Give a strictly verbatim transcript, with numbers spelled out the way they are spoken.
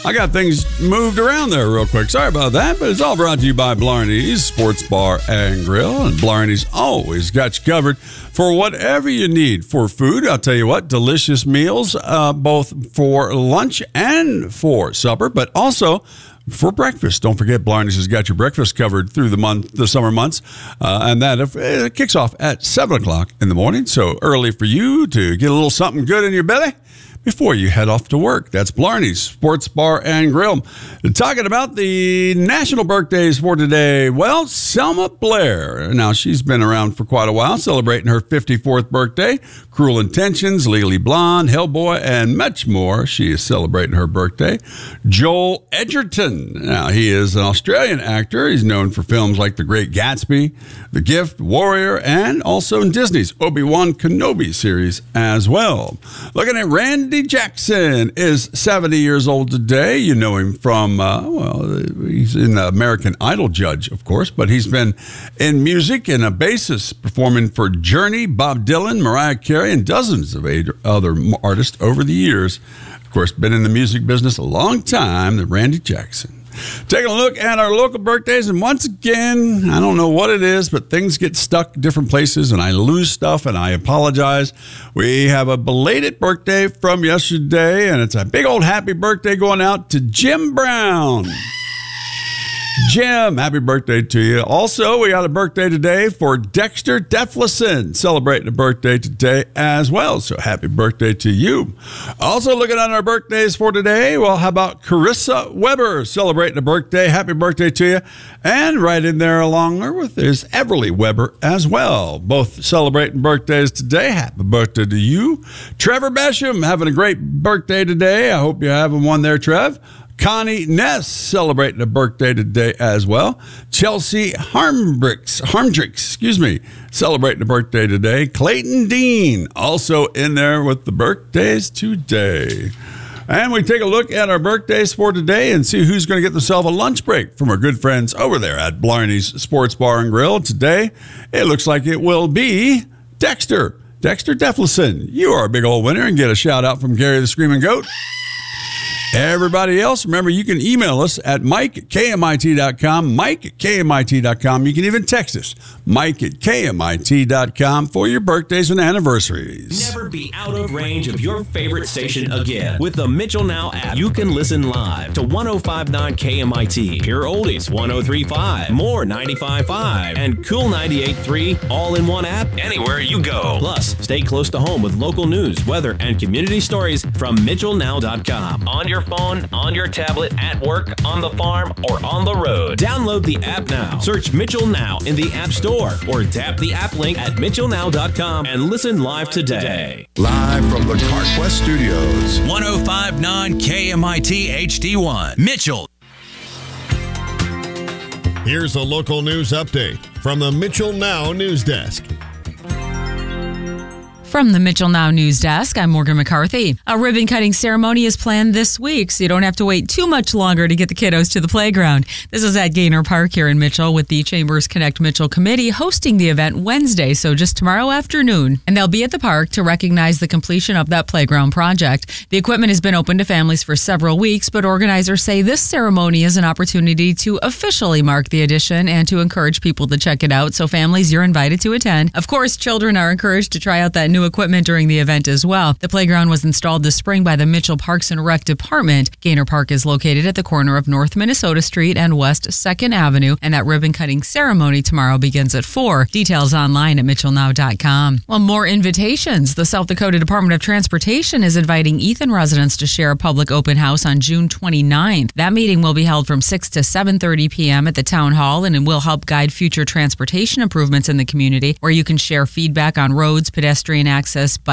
I got things moved around there real quick. Sorry about that, but it's all brought to you by Blarney's Sports Bar and Grill. And Blarney's always got you covered for whatever you need for food. I'll tell you what, delicious meals, uh, both for lunch and for supper, but also for breakfast. Don't forget, Blarney's has got your breakfast covered through the month, the summer months, uh, and that it kicks off at seven o'clock in the morning, so early for you to get a little something good in your belly before you head off to work. That's Blarney's Sports Bar and Grill. Talking about the national birthdays for today. Well, Selma Blair. Now, she's been around for quite a while, celebrating her fifty-fourth birthday. Cruel Intentions, Legally Blonde, Hellboy, and much more. She is celebrating her birthday. Joel Edgerton. Now, he is an Australian actor. He's known for films like The Great Gatsby, The Gift, Warrior, and also in Disney's Obi-Wan Kenobi series as well. Looking at Randy Jackson is seventy years old today. You know him from, uh, well, he's in the American Idol judge, of course, but he's been in music and a bassist performing for Journey, Bob Dylan, Mariah Carey, and dozens of other artists over the years. Of course, been in the music business a long time, the Randy Jackson. Taking a look at our local birthdays, and once again, I don't know what it is, but things get stuck different places, and I lose stuff, and I apologize. We have a belated birthday from yesterday, and it's a big old happy birthday going out to Jim Brown. Jim, happy birthday to you. Also, we got a birthday today for Dexter Deflison, celebrating a birthday today as well. So happy birthday to you. Also looking at our birthdays for today, well, how about Carissa Weber celebrating a birthday? Happy birthday to you. And right in there along with is Everly Weber as well. Both celebrating birthdays today. Happy birthday to you. Trevor Besham having a great birthday today. I hope you're having one there, Trev. Connie Ness celebrating a birthday today as well. Chelsea Harmbricks, Harmdricks, excuse me, celebrating a birthday today. Clayton Dean also in there with the birthdays today. And we take a look at our birthdays for today and see who's going to get themselves a lunch break from our good friends over there at Blarney's Sports Bar and Grill. Today, it looks like it will be Dexter. Dexter Deflison. You are a big old winner and get a shout out from Gary the Screaming Goat. Everybody else, remember, you can email us at mike at k m i t dot com, mike at k m i t dot com. You can even text us, mike at k m i t dot com, for your birthdays and anniversaries. Never be out of range of your favorite station again. With the Mitchell Now app, you can listen live to one oh five point nine K M I T, Pure Oldies one oh three point five, More ninety-five point five, and Cool ninety-eight point three, all in one app, anywhere you go. Plus, stay close to home with local news, weather, and community stories from mitchell now dot com. On your phone, on your tablet, at work, on the farm, or on the road. Download the app now. Search Mitchell Now in the App Store or tap the app link at mitchell now dot com and listen live today. Live from the CarQuest Studios. one oh five point nine K M I T H D one. Mitchell. Here's a local news update from the Mitchell Now News Desk. From the Mitchell Now News Desk, I'm Morgan McCarthy. A ribbon-cutting ceremony is planned this week, so you don't have to wait too much longer to get the kiddos to the playground. This is at Gaynor Park here in Mitchell, with the Chambers Connect Mitchell Committee hosting the event Wednesday, so just tomorrow afternoon. And they'll be at the park to recognize the completion of that playground project. The equipment has been open to families for several weeks, but organizers say this ceremony is an opportunity to officially mark the addition and to encourage people to check it out, so families, you're invited to attend. Of course, children are encouraged to try out that new equipment during the event as well. The playground was installed this spring by the Mitchell Parks and Rec Department. Gaynor Park is located at the corner of North Minnesota Street and West second Avenue, and that ribbon-cutting ceremony tomorrow begins at four. Details online at mitchell now dot com. Well, more invitations. The South Dakota Department of Transportation is inviting Ethan residents to share a public open house on June twenty-ninth. That meeting will be held from six to seven thirty p.m. at the Town Hall, and it will help guide future transportation improvements in the community, where you can share feedback on roads, pedestrian access,